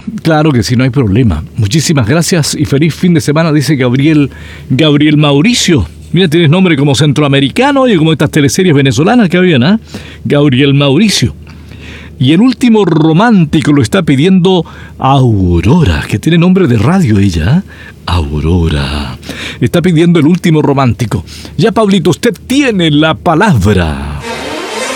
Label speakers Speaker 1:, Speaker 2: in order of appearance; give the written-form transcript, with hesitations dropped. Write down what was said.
Speaker 1: Claro que sí, no hay problema. Muchísimas gracias y feliz fin de semana, dice Gabriel Mauricio. Mira, tienes nombre como centroamericano y como estas teleseries venezolanas que habían, ¿ah? Gabriel Mauricio. Y el último romántico lo está pidiendo Aurora, que tiene nombre de radio ella, ¿eh? Aurora. Está pidiendo el último romántico. Ya, Pablito, usted tiene la palabra.